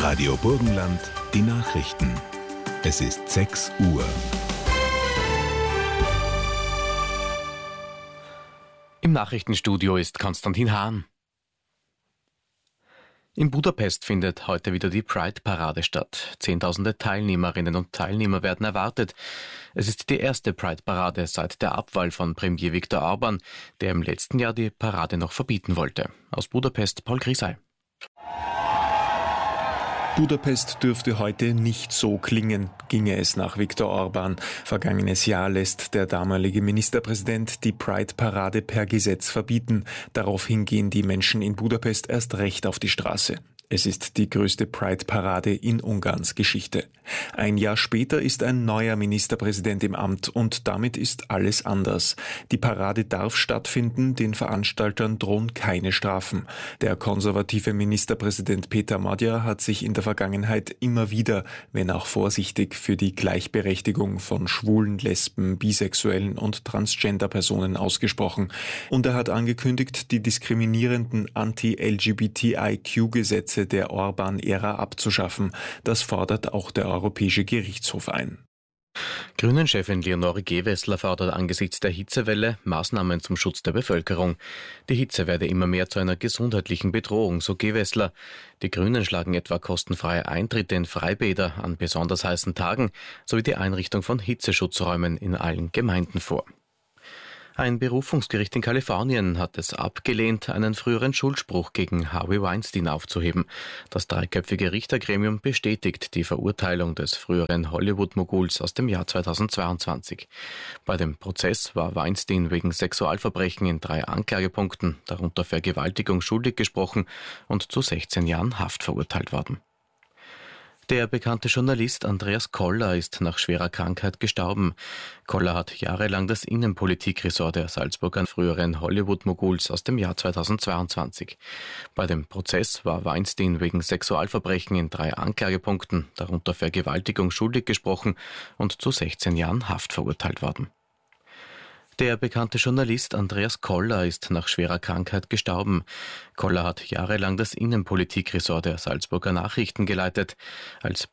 Radio Burgenland, die Nachrichten. Es ist 6 Uhr. Im Nachrichtenstudio ist Konstantin Hahn. In Budapest findet heute wieder die Pride-Parade statt. Zehntausende Teilnehmerinnen und Teilnehmer werden erwartet. Es ist die erste Pride-Parade seit der Abwahl von Premier Viktor Orbán, der im letzten Jahr die Parade noch verbieten wollte. Aus Budapest Paul Grisey. Budapest dürfte heute nicht so klingen, ginge es nach Viktor Orbán. Vergangenes Jahr lässt der damalige Ministerpräsident die Pride-Parade per Gesetz verbieten. Daraufhin gehen die Menschen in Budapest erst recht auf die Straße. Es ist die größte Pride-Parade in Ungarns Geschichte. Ein Jahr später ist ein neuer Ministerpräsident im Amt und damit ist alles anders. Die Parade darf stattfinden, den Veranstaltern drohen keine Strafen. Der konservative Ministerpräsident Péter Magyar hat sich in der Vergangenheit immer wieder, wenn auch vorsichtig, für die Gleichberechtigung von Schwulen, Lesben, Bisexuellen und Transgender-Personen ausgesprochen. Und er hat angekündigt, die diskriminierenden Anti-LGBTIQ-Gesetze der Orbán-Ära abzuschaffen. Das fordert auch der Europäische Gerichtshof ein. Grünen-Chefin Leonore Gewessler fordert angesichts der Hitzewelle Maßnahmen zum Schutz der Bevölkerung. Die Hitze werde immer mehr zu einer gesundheitlichen Bedrohung, so Gewessler. Die Grünen schlagen etwa kostenfreie Eintritte in Freibäder an besonders heißen Tagen sowie die Einrichtung von Hitzeschutzräumen in allen Gemeinden vor. Ein Berufungsgericht in Kalifornien hat es abgelehnt, einen früheren Schuldspruch gegen Harvey Weinstein aufzuheben. Das dreiköpfige Richtergremium bestätigt die Verurteilung des früheren Hollywood-Moguls aus dem Jahr 2022. Bei dem Prozess war Weinstein wegen Sexualverbrechen in 3 Anklagepunkten, darunter Vergewaltigung, schuldig gesprochen und zu 16 Jahren Haft verurteilt worden. Der bekannte Journalist Andreas Koller ist nach schwerer Krankheit gestorben. Koller hat jahrelang das Innenpolitikressort der Salzburger früheren Hollywood-Moguls aus dem Jahr 2022. Bei dem Prozess war Weinstein wegen Sexualverbrechen in 3 Anklagepunkten, darunter Vergewaltigung, schuldig gesprochen und zu 16 Jahren Haft verurteilt worden. Der bekannte Journalist Andreas Koller ist nach schwerer Krankheit gestorben. Koller hat jahrelang das Innenpolitikressort der Salzburger Nachrichten geleitet. Als